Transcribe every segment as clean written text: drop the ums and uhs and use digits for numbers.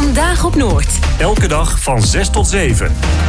Vandaag op Noord. Elke dag van 6 tot 7.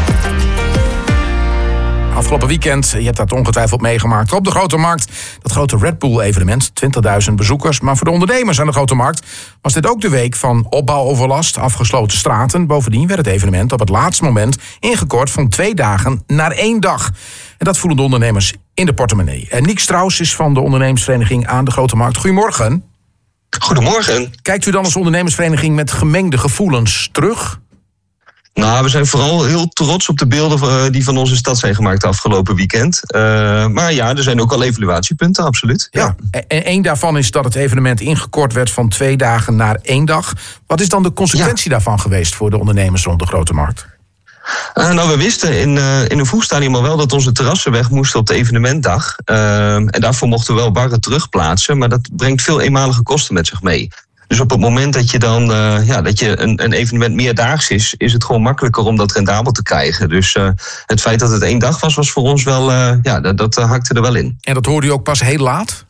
Afgelopen weekend, je hebt dat ongetwijfeld meegemaakt, op de Grote Markt. Dat grote Red Bull-evenement, 20.000 bezoekers. Maar voor de ondernemers aan de Grote Markt was dit ook de week van opbouwoverlast, afgesloten straten. Bovendien werd het evenement op het laatste moment ingekort van 2 dagen naar 1 dag. En dat voelen de ondernemers in de portemonnee. En Niek Strauss is van de ondernemersvereniging aan de Grote Markt. Goedemorgen. Goedemorgen. Kijkt u dan als ondernemersvereniging met gemengde gevoelens terug? Nou, we zijn vooral heel trots op de beelden die van onze stad zijn gemaakt afgelopen weekend. Maar ja, er zijn ook al evaluatiepunten, absoluut. Ja. En één daarvan is dat het evenement ingekort werd van 2 dagen naar 1 dag. Wat is dan de consequentie daarvan geweest voor de ondernemers rond de Grote Markt? Nou, we wisten in een vroeg stadium al wel dat onze terrassen weg moesten op de evenementdag. En daarvoor mochten we wel barren terugplaatsen, maar dat brengt veel eenmalige kosten met zich mee. Dus op het moment dat je dan dat je een evenement meerdaags is het gewoon makkelijker om dat rendabel te krijgen. Dus het feit dat het 1 dag was voor ons wel, dat hakte er wel in. En dat hoorde u ook pas heel laat?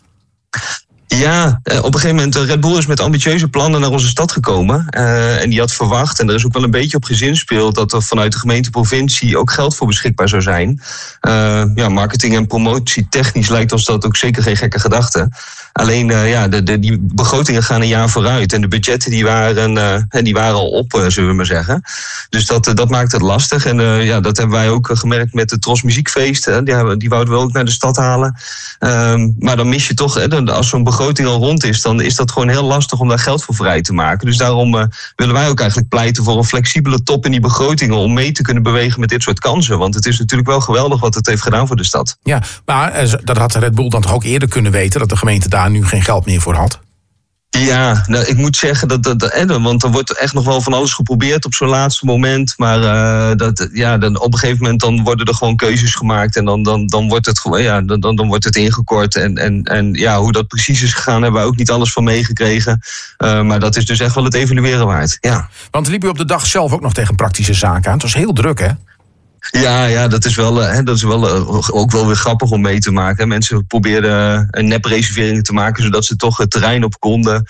Ja, op een gegeven moment, Red Bull is met ambitieuze plannen naar onze stad gekomen. En die had verwacht, en er is ook wel een beetje op gezinspeeld, dat er vanuit de gemeente provincie ook geld voor beschikbaar zou zijn. Marketing en promotie technisch lijkt ons dat ook zeker geen gekke gedachte. Alleen, die begrotingen gaan een jaar vooruit. En de budgetten die waren al op, zullen we maar zeggen. Dus dat maakt het lastig. En dat hebben wij ook gemerkt met het Tros Muziekfeest. Die wouden we ook naar de stad halen. Maar dan mis je toch, als zo'n begroting al rond is, dan is dat gewoon heel lastig om daar geld voor vrij te maken. Dus daarom willen wij ook eigenlijk pleiten voor een flexibele top in die begrotingen om mee te kunnen bewegen met dit soort kansen. Want het is natuurlijk wel geweldig wat het heeft gedaan voor de stad. Ja, maar dat had Red Bull dan toch ook eerder kunnen weten, dat de gemeente daar nu geen geld meer voor had? Ja, nou, ik moet zeggen want er wordt echt nog wel van alles geprobeerd op zo'n laatste moment. Maar dan op een gegeven moment dan worden er gewoon keuzes gemaakt en dan wordt het gewoon, dan wordt het ingekort. En hoe dat precies is gegaan, hebben we ook niet alles van meegekregen. Maar dat is dus echt wel het evalueren waard. Ja. Want liep u op de dag zelf ook nog tegen praktische zaken aan? Het was heel druk, hè? Ja, dat is wel ook wel weer grappig om mee te maken. Mensen probeerden nepreserveringen te maken, zodat ze toch het terrein op konden.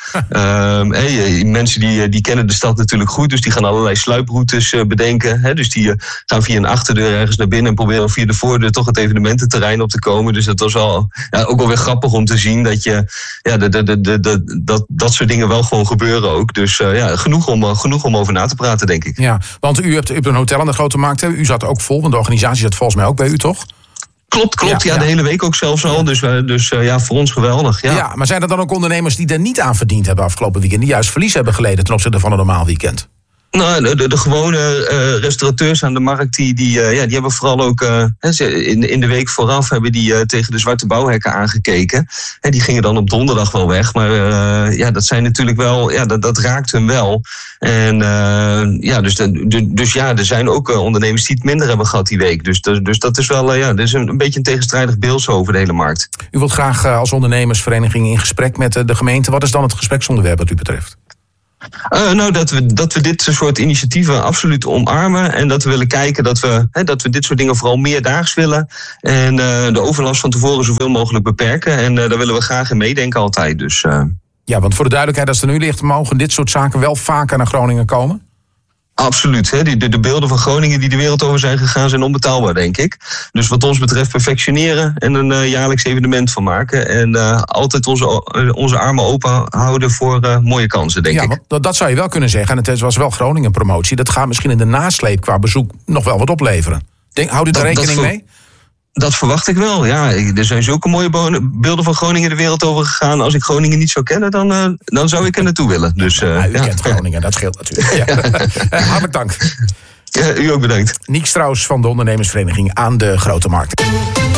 Mensen die kennen de stad natuurlijk goed, dus die gaan allerlei sluiproutes bedenken. Dus die gaan via een achterdeur ergens naar binnen en proberen via de voordeur toch het evenemententerrein op te komen. Dus dat was wel ook wel weer grappig om te zien dat soort dingen wel gewoon gebeuren ook. Dus genoeg om over na te praten, denk ik. Ja, want u hebt een hotel aan de Grote Markt. U zat ook vol, want de organisatie zat volgens mij ook bij u, toch? Klopt. Ja, de hele week ook zelfs al. Dus voor ons geweldig. Ja, maar zijn er dan ook ondernemers die er niet aan verdiend hebben afgelopen weekend, die juist verlies hebben geleden ten opzichte van een normaal weekend? Nou, de gewone restaurateurs aan de markt, die hebben vooral ook in de week vooraf hebben die tegen de zwarte bouwhekken aangekeken. Die gingen dan op donderdag wel weg, maar dat zijn natuurlijk wel, dat raakt hun wel. En er zijn ook ondernemers die het minder hebben gehad die week. Dus dat is wel, dat is een beetje een tegenstrijdig beeld zo over de hele markt. U wilt graag als ondernemersvereniging in gesprek met de gemeente. Wat is dan het gespreksonderwerp wat u betreft? Dat we dit soort initiatieven absoluut omarmen. En dat we willen kijken dat we dit soort dingen vooral meerdaags willen. En de overlast van tevoren zoveel mogelijk beperken. En daar willen we graag in meedenken altijd. Dus, Ja, want voor de duidelijkheid, als het er nu ligt, mogen dit soort zaken wel vaker naar Groningen komen? Absoluut. De beelden van Groningen die de wereld over zijn gegaan zijn onbetaalbaar, denk ik. Dus wat ons betreft perfectioneren en een jaarlijks evenement van maken. En altijd onze armen open houden voor mooie kansen, denk ik. Ja, dat zou je wel kunnen zeggen. En het was wel Groningen promotie. Dat gaat misschien in de nasleep qua bezoek nog wel wat opleveren. Houdt u daar rekening mee? Dat verwacht ik wel, ja. Er zijn zulke mooie beelden van Groningen de wereld over gegaan. Als ik Groningen niet zou kennen, dan zou ik er naartoe willen. Dus, u kent Groningen, dat scheelt natuurlijk. Ja. Hartelijk dank. Ja, u ook bedankt. Niek Strauss van de ondernemersvereniging aan de Grote Markt.